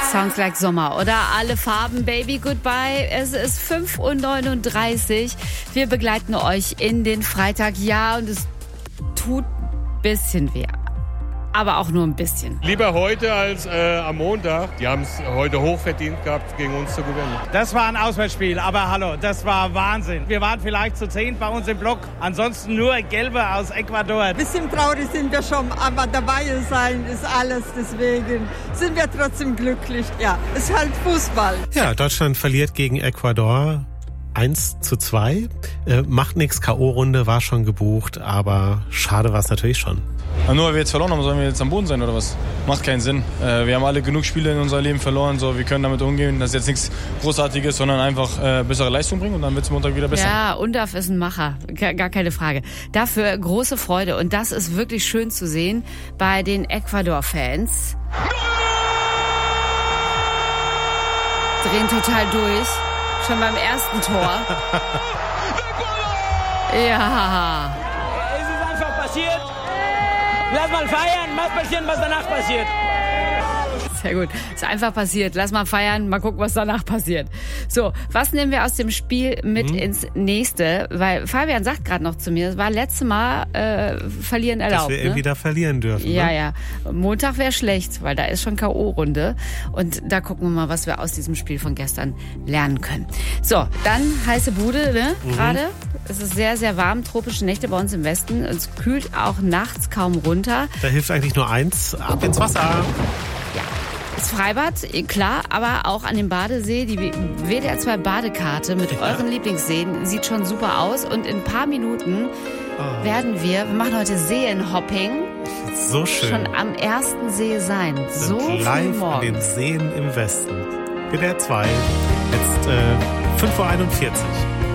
Sounds like Sommer, oder? Alle Farben, Baby, goodbye. Es ist 5:39 Uhr. Wir begleiten euch in den Freitag. Ja, und es tut ein bisschen weh. Aber auch nur ein bisschen. Lieber heute als am Montag. Die haben es heute hochverdient gehabt, gegen uns zu gewinnen. Das war ein Auswärtsspiel, aber hallo, das war Wahnsinn. Wir waren vielleicht zu 10 bei uns im Block. Ansonsten nur Gelbe aus Ecuador. Ein bisschen traurig sind wir schon, aber dabei sein ist alles. Deswegen sind wir trotzdem glücklich. Ja, es ist halt Fußball. Ja, Deutschland verliert gegen Ecuador 1:2. Macht nichts, K.O.-Runde war schon gebucht, aber schade war es natürlich schon. Nur weil wir jetzt verloren haben, sollen wir jetzt am Boden sein oder was? Macht keinen Sinn. Wir haben alle genug Spiele in unserem Leben verloren, so wir können damit umgehen. Das ist jetzt nichts Großartiges, sondern einfach bessere Leistung bringen und dann wird es Montag wieder besser. Ja, Undaf ist ein Macher, gar keine Frage. Dafür große Freude und das ist wirklich schön zu sehen bei den Ecuador-Fans. Drehen total durch, schon beim ersten Tor. Ja. Es ist einfach passiert. Lass mal feiern, was passiert, was danach passiert. Sehr gut. Ist einfach passiert. Lass mal feiern, mal gucken, was danach passiert. So, was nehmen wir aus dem Spiel mit ins nächste? Weil Fabian sagt gerade noch zu mir, es war letztes Mal verlieren erlaubt. Dass wir wieder verlieren dürfen. Ja, ne? ja. Montag wäre schlecht, weil da ist schon K.O.-Runde. Und da gucken wir mal, was wir aus diesem Spiel von gestern lernen können. So, dann heiße Bude, ne? Gerade. Es ist sehr, sehr warm. Tropische Nächte bei uns im Westen. Es kühlt auch nachts kaum runter. Da hilft eigentlich nur eins, ab ins Wasser. Das Freibad, klar, aber auch an dem Badesee. Die WDR 2 Badekarte mit euren Lieblingsseen sieht schon super aus. Und in ein paar Minuten werden wir machen heute Seenhopping. So schön. Schon am ersten See sein. So früh live an morgens. den Seen im Westen. WDR 2, jetzt 5:41 Uhr.